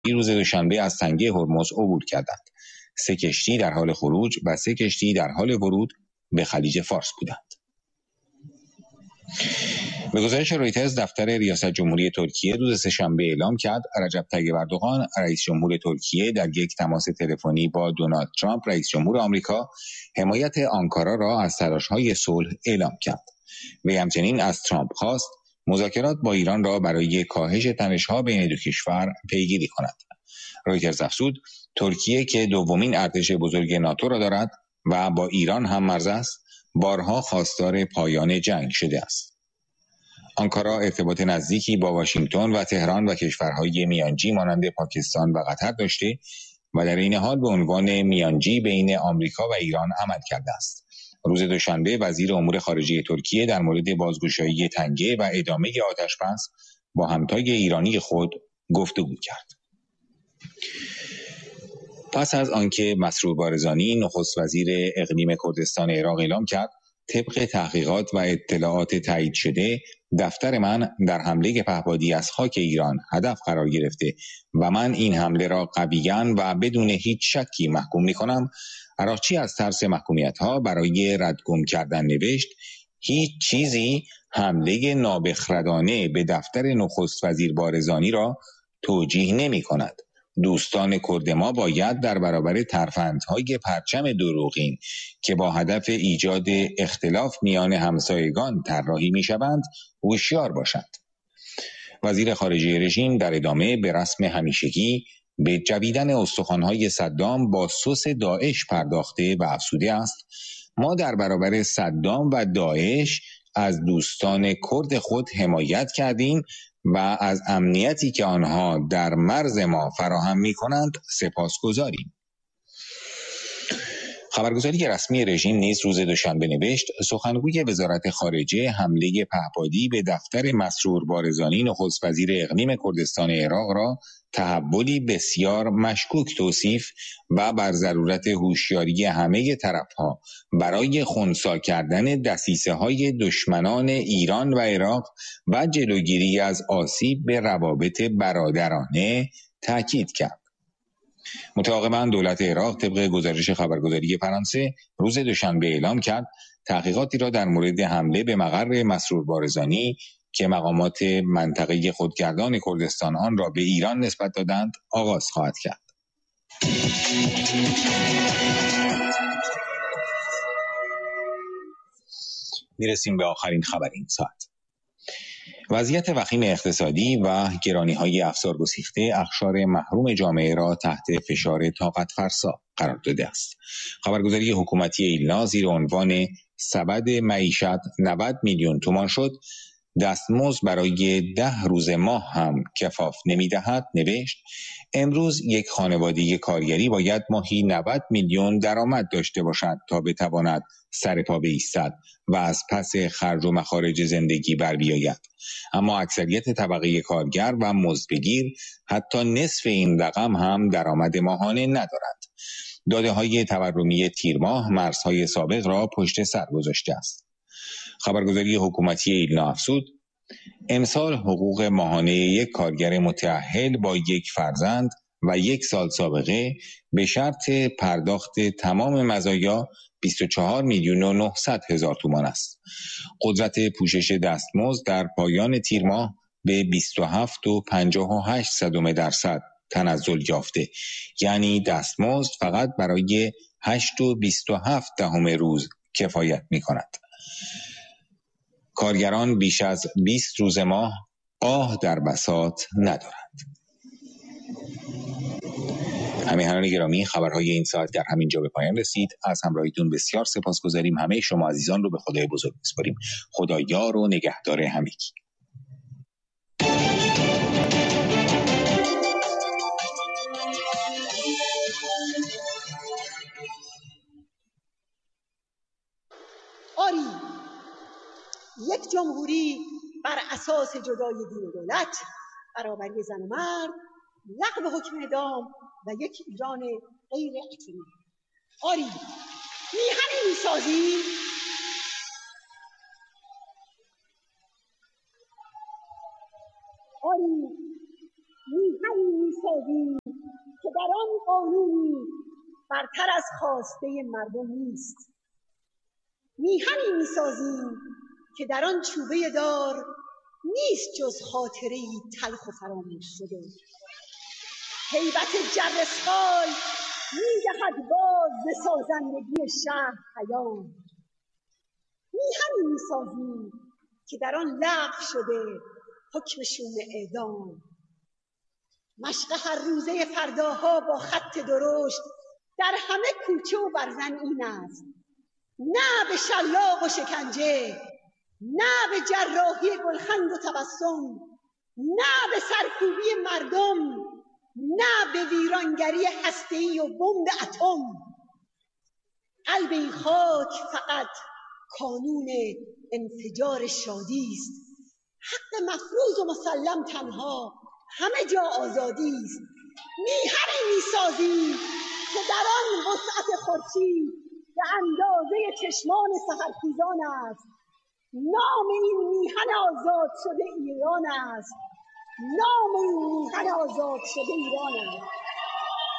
روز دوشنبه از تنگه هرمز عبور کردند. 3 کشتی در حال خروج و 3 کشتی در حال ورود به خلیج فارس بودند. به گزارش رویترز، دفتر ریاست جمهوری ترکیه روز سه‌شنبه اعلام کرد رجب طیب اردوغان رئیس جمهور ترکیه در یک تماس تلفنی با دونالد ترامپ رئیس جمهور آمریکا حمایت آنکارا را از تلاش‌های صلح اعلام کرد. وی همچنین از ترامپ خواست مذاکرات با ایران را برای کاهش تنش‌ها بین دو کشور پیگیری کند. رویترز افزود ترکیه که دومین ارتش بزرگ ناتو را دارد و با ایران هم مرز است، بارها خواستار پایان جنگ شده است. آنکارا ارتباط نزدیکی با واشنگتن و تهران و کشورهای میانجی مانند پاکستان و قطر داشته و در این حال به عنوان میانجی بین آمریکا و ایران عمل کرده است. روز دوشنبه وزیر امور خارجه ترکیه در مورد بازگشایی تنگه و ادامه آتش‌بس با همتای ایرانی خود گفتگو کرد. پس از آنکه مسرور بارزانی نخست وزیر اقلیم کردستان عراق اعلام کرد طبق تحقیقات و اطلاعات تایید شده دفتر من در حمله پهپادی از خاک ایران هدف قرار گرفته و من این حمله را قویاً و بدون هیچ شکی محکوم می‌کنم. عراقچی از ترس محکومیت‌ها برای ردگم کردن نوشت هیچ چیزی حمله نابخردانه به دفتر نخست وزیر بارزانی را توجیه نمی‌کند. دوستان کرد ما باید در برابر ترفندهای پرچم دروغین که با هدف ایجاد اختلاف میان همسایگان طراحی میشوند هوشیار باشند. وزیر خارجه رژیم در ادامه به رسم همیشگی به جویدن استخوان‌های صدام با سوس داعش پرداخته و افزوده است ما در برابر صدام و داعش از دوستان کرد خود حمایت کردیم و از امنیتی که آنها در مرز ما فراهم می‌کنند سپاسگزاریم. خبرگزاری رسمی رژیم نیز روز دوشنبه نوشت سخنگوی وزارت خارجه حمله پهپادی به دفتر مسرور بارزانی نخست وزیر اقلیم کردستان عراق را تحولی بسیار مشکوک توصیف و بر ضرورت هوشیاری همه طرف‌ها برای خنثی کردن دسیسه‌های دشمنان ایران و عراق و جلوگیری از آسیب به روابط برادرانه تاکید کرد. متعاقباً دولت عراق طبق گزارش خبرگزاری فرانسه روز دوشنبه اعلام کرد تحقیقاتی را در مورد حمله به مقر مسرور بارزانی که مقامات منطقه خودگردان کردستان آن را به ایران نسبت دادند آغاز خواهد کرد. میرسیم به آخرین خبر این ساعت. وضعیت وخیم اقتصادی و گرانی‌های افزار گسیخته اقشار محروم جامعه را تحت فشار طاقت فرسا قرار داده است. خبرگزاری حکومتی ایلنا زیر عنوان سبد معیشت 90 میلیون تومان شد دستمزد برای 10 روز ماه هم کفاف نمی‌دهد نوشت امروز یک خانواده کارگری باید ماهی 90 میلیون درآمد داشته باشد تا بتواند سر پا بایستد و از پس خرج و مخارج زندگی بر بیاید. اما اکثریت طبقه کارگر و مزدبگیر حتی نصف این رقم هم درآمد ماهانه ندارد. داده‌های تورمی تیر ماه مرزهای سابق را پشت سر گذاشته است. خبرگزاری حکومتی ایلنا افزود امسال حقوق ماهانه یک کارگر متأهل با یک فرزند و 1 سال سابقه به شرط پرداخت تمام مزایا 24 میلیون و 900 هزار تومان است. قدرت پوشش دستمزد در پایان تیر ماه به 27.58% تنزل یافته، یعنی دستمزد فقط برای 8.27 روز کفایت می کند. کارگران بیش از 20 روز ماه آه در بساط ندارند. همیهنان گرامی، خبرهای این ساعت در همین جا به پایان رسید. از همراهیتون بسیار سپاسگزاریم. همه شما عزیزان رو به خدای بزرگ میسپاریم. خدا یار و نگهدار همگی. آری یک جمهوری بر اساس جدای دین و دولت، برابری زن و مرد، لغو حکم اعدام و یک ایران غیر اتمی. آری میهن میسازی آری میهن میسازی میسازیم که در آن قانونی برتر از خواسته مردم نیست. میهنی میسازیم که در آن چوبه دار نیست جز خاطره‌ای تلخ و فراموش شده. هیبت جرسخال می‌دهد باز ز سازندگی شهر پیام. میهنی میسازیم که در آن لغو شده حکم شوم اعدام. مشق هر روزه فرداها با خط درشت در همه کوچه و برزن این است: نه به شلاق و شکنجه، نه به جراحی گلخند و تبسم، نه به سرکوبی مردم، نه به ویرانگری هسته‌ای و بمب اتم. قلب این خاک فقط کانون انفجار شادی است. حق مفروض و مسلم تنها همه جا آزادی است. میهنی میسازیم که در آن وسعت خورشید به اندازه چشمان سحرخیزان است. نام این میهن آزاد شده ایران است. نام این میهن آزاد شده ایران است.